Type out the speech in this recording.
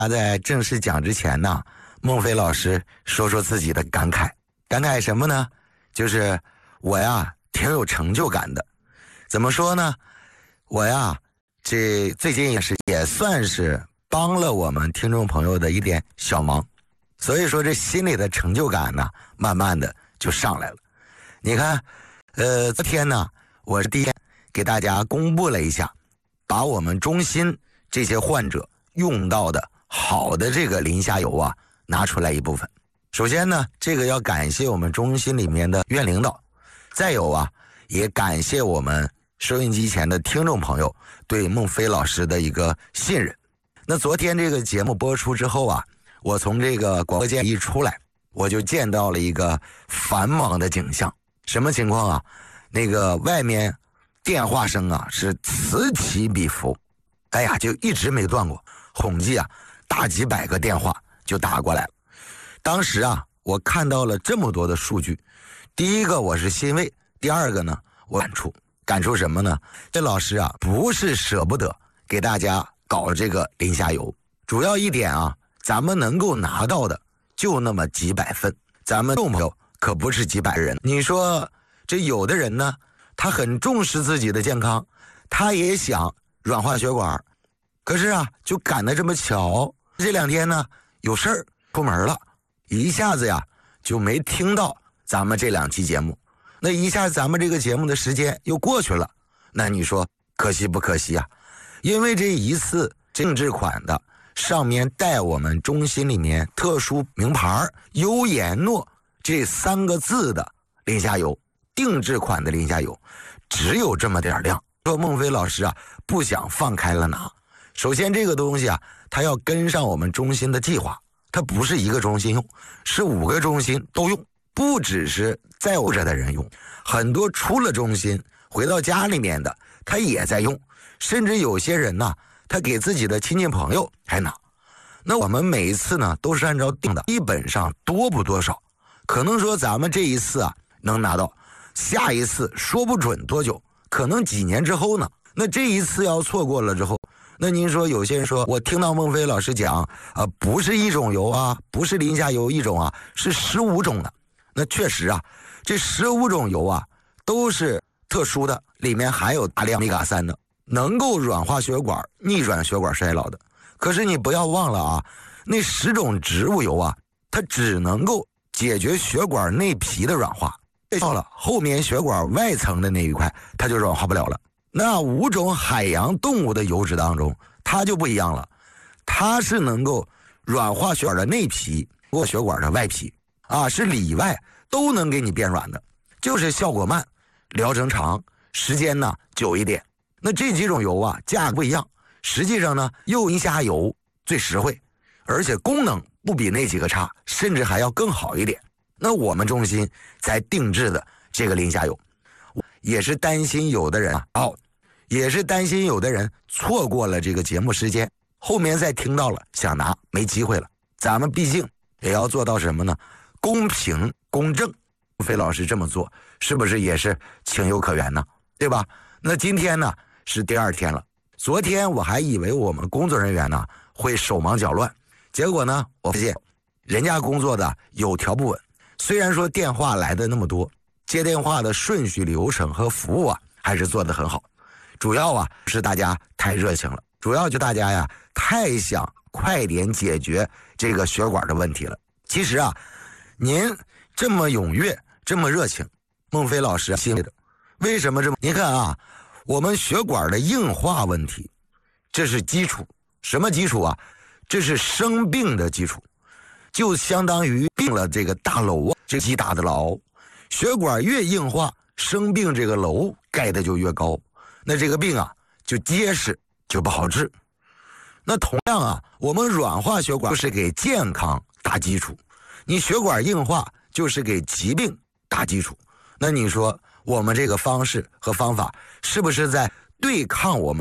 他在正式讲之前呢，孟非老师说说自己的感慨。感慨什么呢？就是我呀挺有成就感的。怎么说呢？我呀这最近也算是帮了我们听众朋友的一点小忙，所以说这心里的成就感呢慢慢的就上来了。你看昨天呢我是第一天给大家公布了一下，把我们中心这些患者用到的好的这个磷虾油啊拿出来一部分。首先呢，这个要感谢我们中心里面的院领导，再有啊也感谢我们收音机前的听众朋友对孟非老师的一个信任。那昨天这个节目播出之后啊，我从这个广播间一出来，我就见到了一个繁忙的景象。什么情况啊？那个外面电话声啊是此起彼伏，哎呀就一直没断过，统计啊大几百个电话就打过来了。当时啊我看到了这么多的数据，第一个我是欣慰，第二个呢我感触什么呢？这老师啊不是舍不得给大家搞这个磷虾油，主要一点啊，咱们能够拿到的就那么几百份，咱们众朋友可不是几百人。你说这有的人呢，他很重视自己的健康，他也想软化血管，可是啊就赶得这么巧，这2天呢有事儿出门了，一下子呀就没听到咱们这2期节目，那一下咱们这个节目的时间又过去了，那你说可惜不可惜啊？因为这一次定制款的上面带我们中心里面特殊名牌优颜诺这3个字的磷虾油，定制款的磷虾油只有这么点量，说孟非老师啊不想放开了拿。首先这个东西啊它要跟上我们中心的计划，它不是一个中心用，是5个中心都用，不只是在我这的人用，很多出了中心回到家里面的他也在用，甚至有些人呢他给自己的亲戚朋友还拿。那我们每一次呢都是按照定的，基本上多不多少，可能说咱们这一次啊能拿到，下一次说不准多久，可能几年之后呢。那这一次要错过了之后，那您说有些人说我听到孟非老师讲不是一种油啊，不是磷虾油一种啊，是15种的。那确实啊，这15种油啊都是特殊的，里面含有大量米伽3的，能够软化血管、逆转血管衰老的。可是你不要忘了啊，那10种植物油啊，它只能够解决血管内皮的软化，到了后面血管外层的那一块它就软化不了了。那5种海洋动物的油脂当中它就不一样了，它是能够软化血管的内皮或血管的外皮啊，是里外都能给你变软的，就是效果慢，疗程长，时间呢久一点。那这几种油啊价格不一样，实际上呢磷虾油最实惠，而且功能不比那几个差，甚至还要更好一点。那我们中心才定制的这个磷虾油，也是担心有的人也是担心有的人错过了这个节目时间，后面再听到了想拿没机会了。咱们毕竟也要做到什么呢？公平公正。费老师这么做是不是也是情有可原呢？对吧？那今天呢是第2天了，昨天我还以为我们工作人员呢会手忙脚乱，结果呢我发现人家工作的有条不紊。虽然说电话来的那么多，接电话的顺序流程和服务啊还是做得很好，主要啊是大家太热情了，主要就大家呀太想快点解决这个血管的问题了。其实啊您这么踊跃这么热情，孟非老师心里的为什么这么？您看啊，我们血管的硬化问题这是基础。什么基础啊？这是生病的基础，就相当于病了这个大楼啊，这极大的牢，血管越硬化，生病这个楼盖的就越高，那这个病啊就结实，就不好治。那同样啊，我们软化血管就是给健康打基础，你血管硬化就是给疾病打基础。那你说我们这个方式和方法是不是在对抗我们